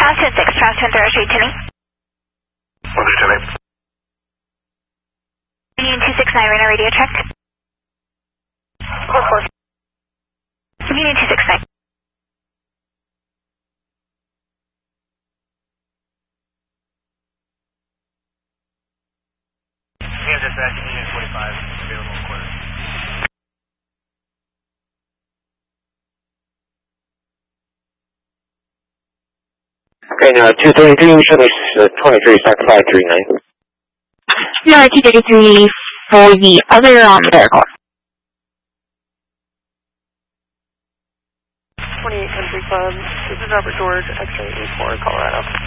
Austin 6, Charleston, Street, Tinny. 1-2-10-8. Union 269, radar radio check. Union 269. Kansas back to Union 45, available quarter. Okay, now 233, shuttle 23, Stock 539. No, 233 for the other medical. 28 Country Club, this is Robert George, X-ray 84, Colorado.